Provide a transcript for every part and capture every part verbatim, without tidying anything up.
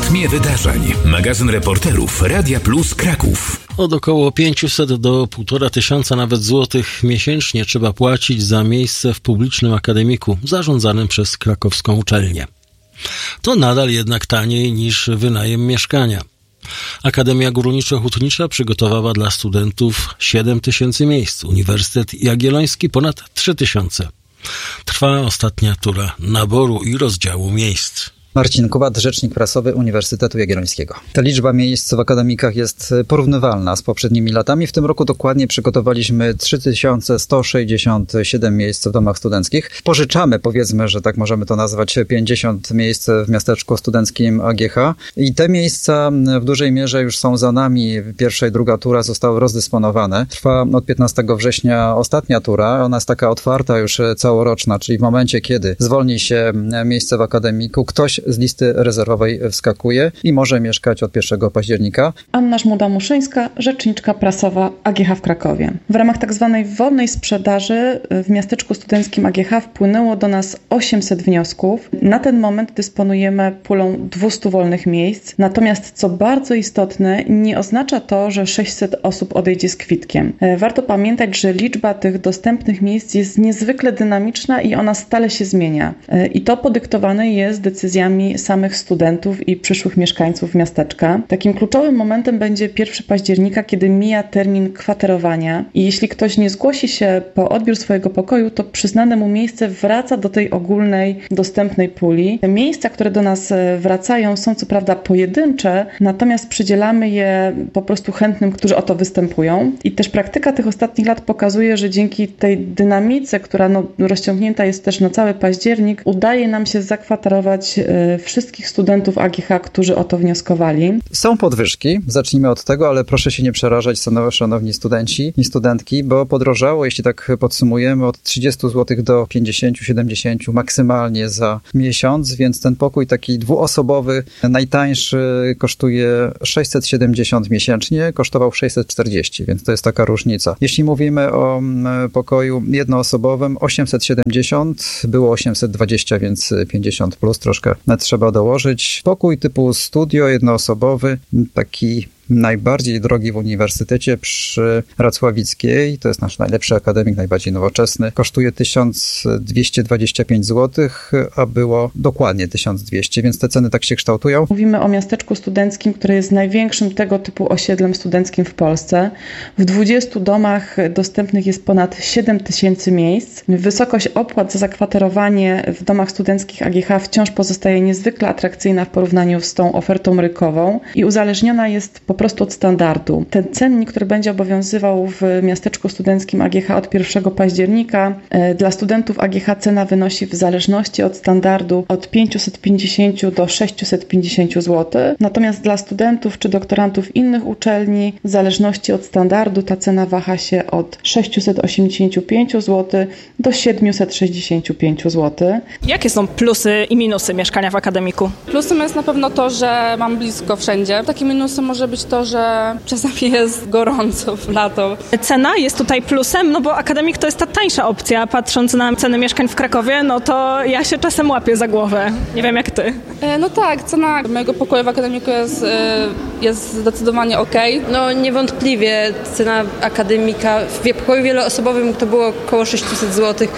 rytmie wydarzeń. Magazyn reporterów Radia Plus Kraków. Od około pięciuset do półtora tysiąca nawet złotych miesięcznie trzeba płacić za miejsce w publicznym akademiku zarządzanym przez krakowską uczelnię. To nadal jednak taniej niż wynajem mieszkania. Akademia Górniczo-Hutnicza przygotowała dla studentów siedem tysięcy miejsc, Uniwersytet Jagielloński ponad trzy tysiące. Trwa ostatnia tura naboru i rozdziału miejsc. Marcin Kubat, rzecznik prasowy Uniwersytetu Jagiellońskiego. Ta liczba miejsc w akademikach jest porównywalna z poprzednimi latami. W tym roku dokładnie przygotowaliśmy trzy tysiące sto sześćdziesiąt siedem miejsc w domach studenckich. Pożyczamy, powiedzmy, że tak możemy to nazwać, pięćdziesiąt miejsc w miasteczku studenckim A G H. I te miejsca w dużej mierze już są za nami. Pierwsza i druga tura zostały rozdysponowane. Trwa od piętnastego września ostatnia tura. Ona jest taka otwarta już całoroczna, czyli w momencie, kiedy zwolni się miejsce w akademiku, ktoś z listy rezerwowej wskakuje i może mieszkać od pierwszego października. Anna Żmuda-Muszyńska, rzeczniczka prasowa A G H w Krakowie. W ramach tak zwanej wolnej sprzedaży w miasteczku studenckim A G H wpłynęło do nas osiemset wniosków. Na ten moment dysponujemy pulą dwieście wolnych miejsc. Natomiast co bardzo istotne, nie oznacza to, że sześćset osób odejdzie z kwitkiem. Warto pamiętać, że liczba tych dostępnych miejsc jest niezwykle dynamiczna i ona stale się zmienia. I to podyktowane jest decyzjami samych studentów i przyszłych mieszkańców miasteczka. Takim kluczowym momentem będzie pierwszego października, kiedy mija termin kwaterowania i jeśli ktoś nie zgłosi się po odbiór swojego pokoju, to przyznane mu miejsce wraca do tej ogólnej, dostępnej puli. Te miejsca, które do nas wracają, są co prawda pojedyncze, natomiast przydzielamy je po prostu chętnym, którzy o to występują. I też praktyka tych ostatnich lat pokazuje, że dzięki tej dynamice, która no, rozciągnięta jest też na cały październik, udaje nam się zakwaterować wszystkich studentów A G H, którzy o to wnioskowali. Są podwyżki, zacznijmy od tego, ale proszę się nie przerażać, szanowni studenci i studentki, bo podrożało, jeśli tak podsumujemy, od trzydziestu złotych do pięćdziesięciu siedemdziesięciu maksymalnie za miesiąc, więc ten pokój taki dwuosobowy, najtańszy kosztuje sześćset siedemdziesiąt miesięcznie, kosztował sześćset czterdzieści, więc to jest taka różnica. Jeśli mówimy o pokoju jednoosobowym, osiemset siedemdziesiąt, było osiemset dwadzieścia, więc pięćdziesiąt plus troszkę trzeba dołożyć. Pokój typu studio jednoosobowy, taki najbardziej drogi w uniwersytecie przy Racławickiej, to jest nasz najlepszy akademik, najbardziej nowoczesny, kosztuje tysiąc dwieście dwadzieścia pięć złotych, a było dokładnie tysiąc dwieście, więc te ceny tak się kształtują. Mówimy o miasteczku studenckim, które jest największym tego typu osiedlem studenckim w Polsce. W dwudziestu domach dostępnych jest ponad siedem tysięcy miejsc. Wysokość opłat za zakwaterowanie w domach studenckich A G H wciąż pozostaje niezwykle atrakcyjna w porównaniu z tą ofertą rykową i uzależniona jest po prostu od standardu. Ten cennik, który będzie obowiązywał w miasteczku studenckim A G H od pierwszego października, dla studentów A G H cena wynosi w zależności od standardu od pięćset pięćdziesiąt do sześćset pięćdziesiąt złotych. Natomiast dla studentów czy doktorantów innych uczelni w zależności od standardu ta cena waha się od sześćset osiemdziesiąt pięć złotych do siedemset sześćdziesiąt pięć złotych. Jakie są plusy i minusy mieszkania w akademiku? Plusem jest na pewno to, że mam blisko wszędzie. Takim minusem może być to, że czasami jest gorąco w lato. Cena jest tutaj plusem, no bo akademik to jest ta tańsza opcja. Patrząc na ceny mieszkań w Krakowie, no to ja się czasem łapię za głowę. Nie wiem jak ty. E, no tak, cena mojego pokoju w akademiku jest, e, jest zdecydowanie okej. Okay. No niewątpliwie cena akademika w pokoju wieloosobowym to było około sześćset złotych,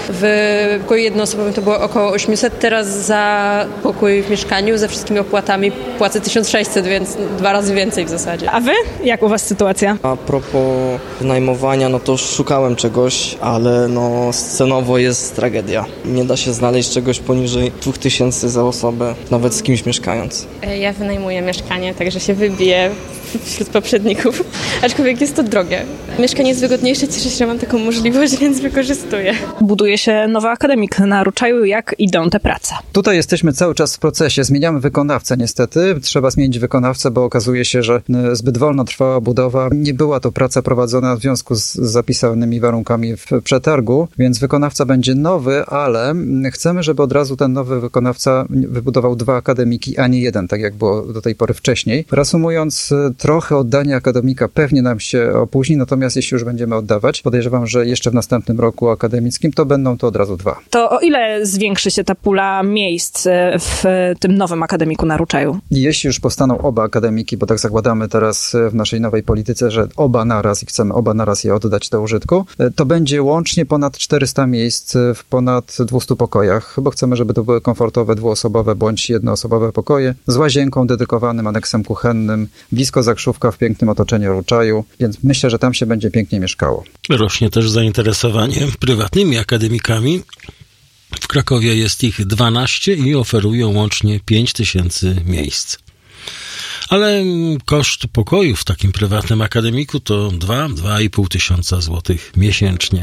w pokoju jednoosobowym to było około osiemset. Teraz za pokój w mieszkaniu ze wszystkimi opłatami płacę tysiąc sześćset, więc dwa razy więcej w zasadzie. A wy? Jak u was sytuacja? A propos wynajmowania, no to szukałem czegoś, ale no cenowo jest tragedia. Nie da się znaleźć czegoś poniżej dwóch tysięcy za osobę, nawet z kimś mieszkając. Ja wynajmuję mieszkanie, także się wybiję wśród poprzedników, aczkolwiek jest to drogie. Mieszkanie jest wygodniejsze, cieszę się, że mam taką możliwość, więc wykorzystuję. Buduje się nowy akademik na Ruczaju. Jak idą te prace? Tutaj jesteśmy cały czas w procesie. Zmieniamy wykonawcę niestety. Trzeba zmienić wykonawcę, bo okazuje się, że zbyt wolno trwała budowa. Nie była to praca prowadzona w związku z zapisanymi warunkami w przetargu, więc wykonawca będzie nowy, ale chcemy, żeby od razu ten nowy wykonawca wybudował dwa akademiki, a nie jeden, tak jak było do tej pory wcześniej. Reasumując, trochę oddanie akademika pewnie nam się opóźni, natomiast jeśli już będziemy oddawać, podejrzewam, że jeszcze w następnym roku akademickim to będą to od razu dwa. To o ile zwiększy się ta pula miejsc w tym nowym akademiku na Ruczaju? Jeśli już powstaną oba akademiki, bo tak zakładamy teraz w naszej nowej polityce, że oba naraz i chcemy oba naraz je oddać do użytku, to będzie łącznie ponad czterysta miejsc w ponad dwieście pokojach, bo chcemy, żeby to były komfortowe dwuosobowe bądź jednoosobowe pokoje z łazienką dedykowanym, aneksem kuchennym, blisko Zakrzówka w pięknym otoczeniu Ruczaju, więc myślę, że tam się będzie pięknie mieszkało. Rośnie też zainteresowanie prywatnymi akademikami. W Krakowie jest ich dwanaście i oferują łącznie pięć tysięcy miejsc. Ale koszt pokoju w takim prywatnym akademiku to dwa do dwóch i pół tysiąca złotych miesięcznie.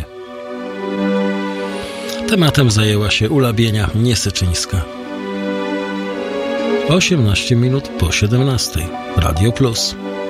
Tematem zajęła się Ula Bienia-Niesyczyńska. osiemnaście minut po siedemnastej. Radio Plus.